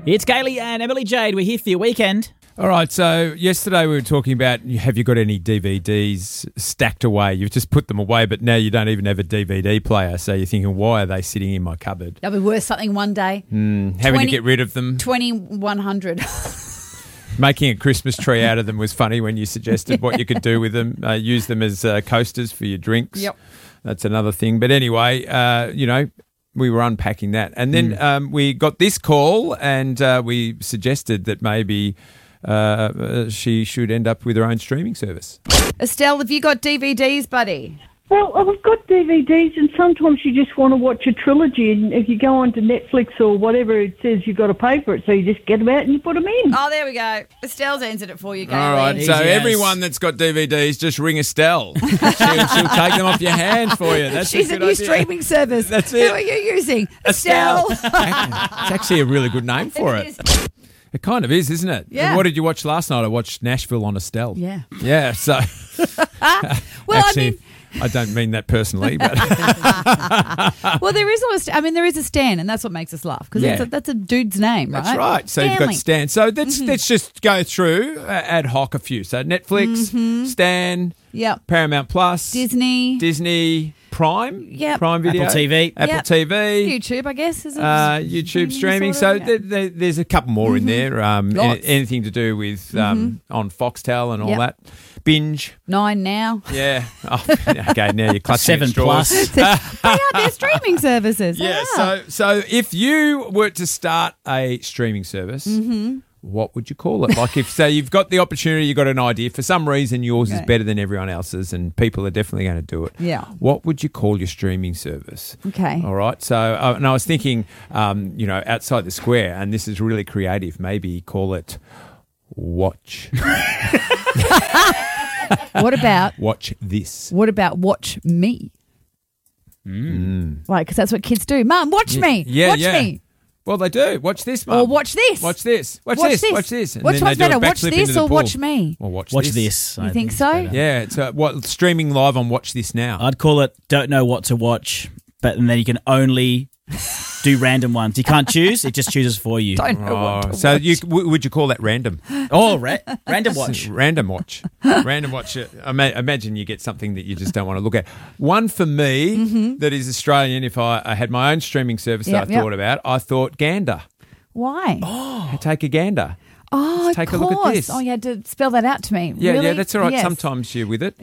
It's Gailey and Emily Jade. We're here for your weekend. All right, so yesterday we were talking about, have you got any DVDs stacked away? You've just put them away, but now you don't even have a DVD player. So you're thinking, why are they sitting in my cupboard? They'll be worth something one day. Having to get rid of them. 2,100. Making a Christmas tree out of them was funny when you suggested what you could do with them. Use them as coasters for your drinks. Yep. That's another thing. But anyway, we were unpacking that. And then we got this call and we suggested that maybe she should end up with her own streaming service. Estelle, have you got DVDs, buddy? Well, I've got DVDs, and sometimes you just want to watch a trilogy, and if you go onto Netflix or whatever, it says you've got to pay for it, so you just get them out and you put them in. Oh, there we go. Estelle's answered it for you, Gailey. All right, so Easy as. everyone that's got DVDs, just ring Estelle. she'll take them off your hands for you. That's She's a a good new idea. streaming service. That's Who it. are you using? Estelle. It's actually a really good name for it. It kind of is, isn't it? Yeah. And what did you watch last night? I watched Nashville on Estelle. Yeah. Yeah, so... Well, actually, I don't mean that personally, but... Well, there is a Stan, and that's what makes us laugh, because Yeah. that's a dude's name, right? That's right. So you've got Stan. So let's just go through ad hoc a few. So Netflix, Stan, Yep. Paramount Plus, Disney, Prime, Yep. Prime Video, Apple TV. Apple Yep. TV, YouTube, I guess. Is it YouTube streaming. So sort of? there's a couple more in there. Lots. Anything to do with on Foxtel and all Yep. that. Binge. 9 now. Yeah. Oh, okay, now you're clutching 7 at straws. plus. They are their streaming services. Yeah, Ah. so if you were to start a streaming service, what would you call it? Like if, say, you've got the opportunity, you've got an idea, for some reason yours is Okay. better than everyone else's and people are definitely going to do it. Yeah. What would you call your streaming service? Okay. All right. So, and I was thinking, outside the square, and this is really creative, maybe call it Watch. What about Watch This. Watch Me? Right, because that's what kids do. Mum, watch me. Yeah, watch yeah. me. Well, they do. Watch this, Mum. Or watch this. Watch this. Watch Watch this. this. Watch this. And Which then one's they do a better, watch backflip this into the or pool. watch me? Well, watch Watch this. this. You think so? Yeah, it's streaming live on Watch This Now. I'd call it don't know what to watch, but then you can only do random ones. You can't choose. It just chooses for you. Don't know what to So watch. would you call that random? Oh, random watch. Random watch. Random watch. Imagine you get something that you just don't want to look at. One for me that is Australian, if I had my own streaming service that Yep, I thought about, I thought Gander. Why? Take a gander. Oh, take of a look at course. this. Oh, you had to spell that out to me. Yeah, Really? yeah, that's all right. Yes. Sometimes you're with it.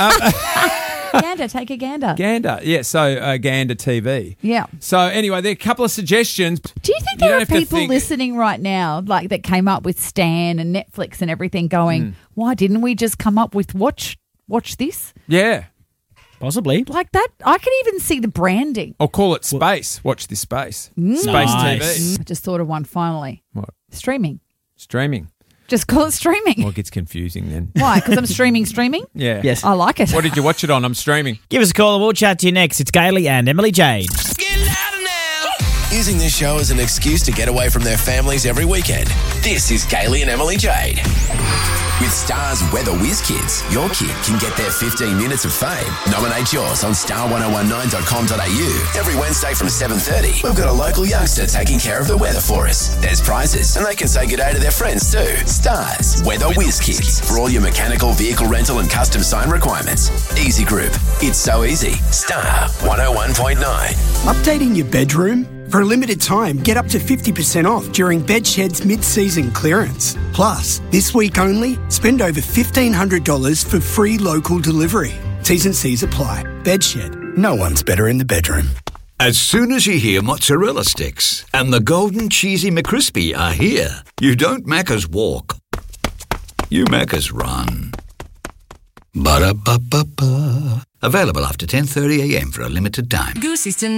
Gander, take a gander. Gander. Yeah, so Gander TV. Yeah. So anyway, there are a couple of suggestions. Do you think You there don't are have to people think- listening right now, like that came up with Stan and Netflix and everything, going, "Why didn't we just come up with watch this?" Yeah. Possibly. Like that, I can even see the branding. Or call it Space. Watch this Space. Space Nice. TV. I just thought of one finally. What? Streaming. Streaming. Just call it streaming. Well, it gets confusing then. Why? Because I'm streaming. Yeah. Yes. I like it. What did you watch it on? I'm streaming. Give us a call and we'll chat to you next. It's Gailey and Emily Jade. Get louder now. Using this show as an excuse to get away from their families every weekend. This is Gailey and Emily Jade. With Star's Weather Whiz Kids, your kid can get their 15 minutes of fame. Nominate yours on star1019.com.au. Every Wednesday from 7:30, we've got a local youngster taking care of the weather for us. There's prizes, and they can say good day to their friends too. Star's Weather Whiz Kids. For all your mechanical, vehicle rental and custom sign requirements. Easy Group. It's so easy. Star 101.9. Updating your bedroom? For a limited time, get up to 50% off during Bedshed's mid-season clearance. Plus, this week only, spend over $1,500 for free local delivery. T's and C's apply. Bedshed. No one's better in the bedroom. As soon as you hear mozzarella sticks and the golden cheesy McCrispy are here, you don't Macca's walk. You Macca's run. Ba-da-ba-ba-ba. Available after 10:30 a.m. for a limited time. Goosey's tonight.